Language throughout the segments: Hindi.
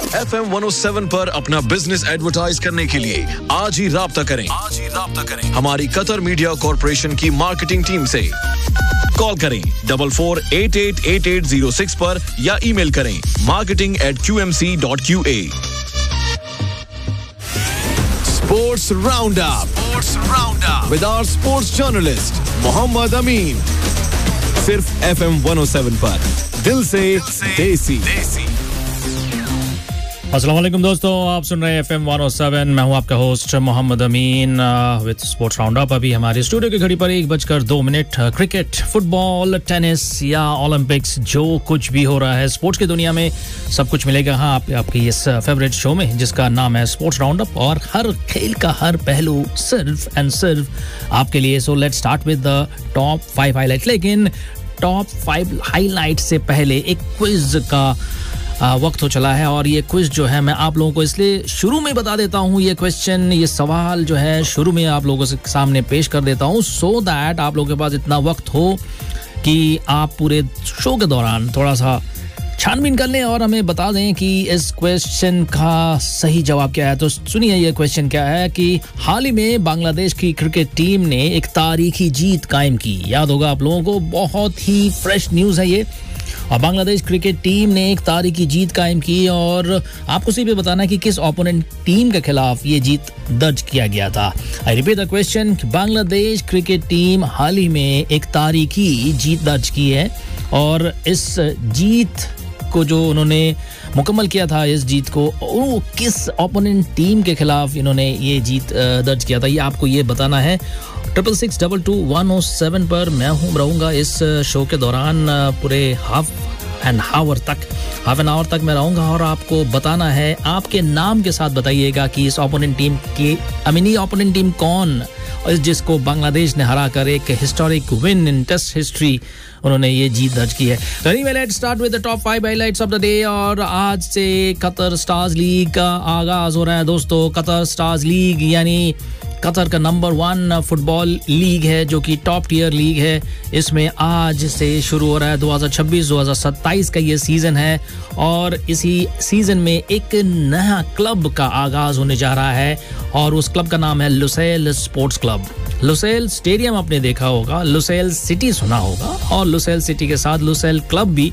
FM 107 पर अपना बिजनेस एडवर्टाइज करने के लिए आज ही राब्ता करें। हमारी कतर मीडिया कॉर्पोरेशन की मार्केटिंग टीम से कॉल करें 44888806 पर या ईमेल करें marketing@qmc.qa। Sports Roundup with our sports journalist Mohammad Amin। सिर्फ FM 107 पर दिल से देसी। अस्सलाम वालेकुम दोस्तों, आप सुन रहे हैं FM 107। मैं हूं आपका host Mohammad Amin with sports round up. अभी हमारे स्टूडियो की घड़ी पर 1:02। क्रिकेट, फुटबॉल, टेनिस या ओलंपिक्स, जो कुछ भी हो रहा है स्पोर्ट्स की दुनिया में, सब कुछ मिलेगा हाँ आपकी इस फेवरेट शो में जिसका नाम है स्पोर्ट्स राउंड अप। और हर खेल का हर पहलू सिर्फ एंड सिर्फ आपके लिए। So let's start with the top 5 highlights. लेकिन टॉप 5 हाईलाइट से पहले एक क्विज का वक्त हो चला है और ये क्विज जो है मैं आप लोगों को इसलिए शुरू में बता देता हूँ। ये क्वेश्चन, ये सवाल जो है शुरू में आप लोगों के सामने पेश कर देता हूँ सो दैट आप लोगों के पास इतना वक्त हो कि आप पूरे शो के दौरान थोड़ा सा छानबीन कर लें और हमें बता दें कि इस क्वेश्चन का सही जवाब क्या है। तो सुनिए ये क्वेश्चन क्या है कि हाल ही में बांग्लादेश की क्रिकेट टीम ने एक तारीखी जीत कायम की। याद होगा आप लोगों को, बहुत ही फ्रेश न्यूज़ है ये। और बांग्लादेश क्रिकेट टीम ने एक तारीखी जीत कायम की और आपको सिर्फ बताना है कि किस ओपोनेंट टीम के खिलाफ ये जीत दर्ज किया गया था। I repeat the question, Bangladesh cricket team हाल ही में एक तारीखी जीत दर्ज की है और इस जीत को जो उन्होंने मुकम्मल किया था, इस जीत को किस ओपोनेंट टीम के खिलाफ इन्होंने ये जीत दर्ज किया था, ये आपको ये बताना है। 66622107 पर मैं रहूंगा इस शो के दौरान पूरे हाफ एन आवर तक मैं रहूंगा और आपको बताना है, आपके नाम के साथ बताइएगा कि इस ओपोनेंट टीम की ओपोनेंट टीम कौन, जिसको बांग्लादेश ने हराकर एक historic win in test history उन्होंने ये जीत दर्ज की है। Anyway, let's start with the top 5 highlights of the day. और आज से कतर स्टार्स लीग का आगाज हो रहा है दोस्तों। कतर स्टार्स लीग यानी कतर का नंबर 1 फुटबॉल लीग है जो कि टॉप टियर लीग है। इसमें आज से शुरू हो रहा है 2026-2027 का ये सीजन है और इसी सीजन में एक नया क्लब का आगाज होने जा रहा है और उस क्लब का नाम है Lucille sports club. Lusail stadium आपने देखा होगा, लुसेल सिटी सुना होगा और लुसेल सिटी के साथ लुसेल क्लब भी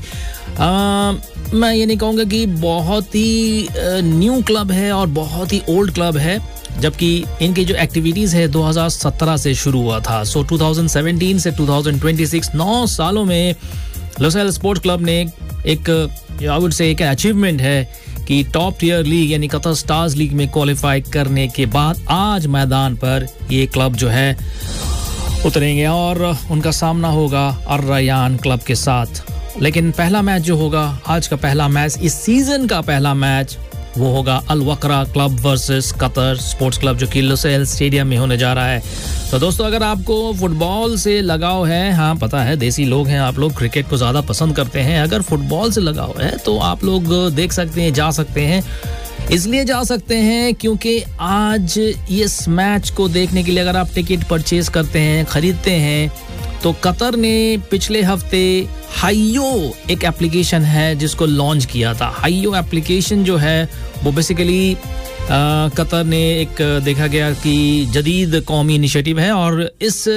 मैं ये नहीं कहूँगा कि बहुत ही न्यू क्लब है और बहुत ही ओल्ड क्लब है, जबकि इनकी जो एक्टिविटीज़ है 2017 से शुरू हुआ था। सो 2017 से 2026 9 सालों में लुसेल स्पोर्ट्स क्लब ने एक आई वुड से एक अचीवमेंट है कि टॉप टियर लीग यानी कतर स्टार्स लीग में क्वालिफाई करने के बाद आज मैदान पर ये क्लब जो है उतरेंगे और उनका सामना होगा अर रयान क्लब के साथ। लेकिन पहला मैच जो होगा, आज का पहला मैच, इस सीजन का पहला मैच, वो होगा अल वकरा club versus Qatar sports club जो कि लुसेल स्टेडियम में होने जा रहा है। तो दोस्तों, अगर आपको फुटबॉल से लगाव है, हाँ पता है देसी लोग हैं आप लोग, क्रिकेट को ज़्यादा पसंद करते हैं, अगर फुटबॉल से लगाव है तो आप लोग देख सकते हैं, जा सकते हैं। इसलिए जा सकते हैं क्योंकि आज इस मैच को देखने के लिए अगर आप टिकट परचेज करते हैं, खरीदते हैं, तो कतर ने पिछले हफ्ते हाइयो एक एप्लीकेशन है जिसको लॉन्च किया था। हाइयो एप्लीकेशन जो है वो बेसिकली कतर ने एक देखा गया कि जदीद कौमी इनिशिएटिव है और इस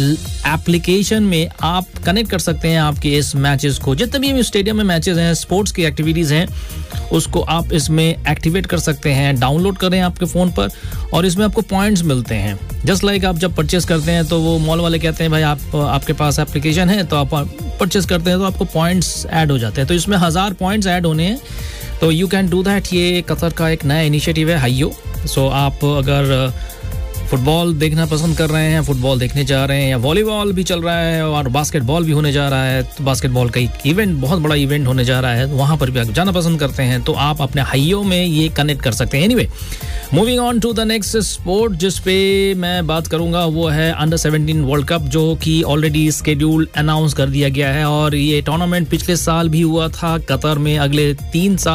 एप्लीकेशन में आप कनेक्ट कर सकते हैं आपके इस मैचेस को, जितने भी स्टेडियम में मैचेस हैं, स्पोर्ट्स की एक्टिविटीज़ हैं, उसको आप इसमें एक्टिवेट कर सकते हैं। डाउनलोड करें आपके फ़ोन पर और इसमें आपको पॉइंट्स मिलते हैं। जस्ट लाइक आप जब परचेस करते हैं तो वो मॉल वाले कहते हैं भाई आपके पास एप्लीकेशन है तो आप परचेस करते हैं तो आपको पॉइंट्स ऐड हो जाते हैं। तो इसमें 1000 पॉइंट्स ऐड होने हैं, तो यू कैन डू दैट। ये कतर का एक नया इनिशिएटिव है हाइयो। सो आप अगर फुटबॉल देखना पसंद कर रहे हैं, फुटबॉल देखने जा रहे हैं, या वॉलीबॉल भी चल रहा है और बास्केटबॉल भी होने जा रहा है, तो बास्केटबॉल का एक इवेंट, बहुत बड़ा इवेंट होने जा रहा है, वहाँ पर भी आप जाना पसंद करते हैं तो आप अपने हाइयो में ये कनेक्ट कर सकते हैं। Anyway, moving on to the next sport जिस पे मैं बात करूंगा वो है अंडर 17 वर्ल्ड कप, जो कि ऑलरेडी स्केड्यूल अनाउंस कर दिया गया है और ये टूर्नामेंट पिछले साल भी हुआ था कतर में। अगले 3 साल